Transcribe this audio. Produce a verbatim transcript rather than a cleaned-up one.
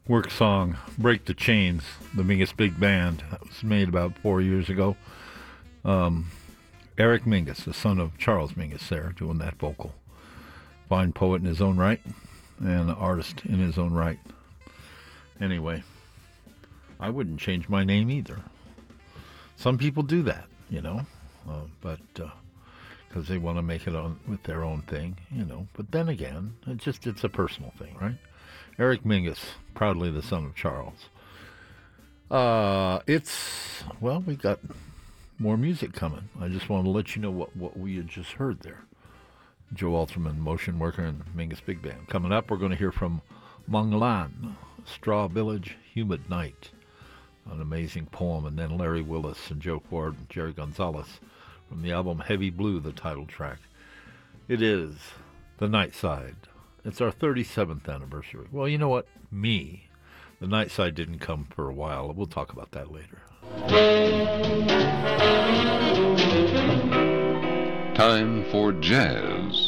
work song, Break the Chains, the Mingus Big Band. That was made about four years ago. Um, Eric Mingus, the son of Charles Mingus there, doing that vocal. Fine poet in his own right, and an artist in his own right. Anyway, I wouldn't change my name either. Some people do that, you know, uh, but because uh, they want to make it on with their own thing, you know. But then again, it just it's a personal thing, right? Eric Mingus, proudly the son of Charles. Uh, it's, well, we got more music coming. I just want to let you know what, what we had just heard there. Joe Alterman, Motion Worker, and Mingus Big Band. Coming up, we're going to hear from Manglan, Straw Village, Humid Night, an amazing poem, and then Larry Willis and Joe Ford and Jerry Gonzalez from the album Heavy Blue, the title track. It is The Night Side. It's our thirty-seventh anniversary. Well, you know what? Me. The Night Side didn't come for a while. We'll talk about that later. Time for jazz.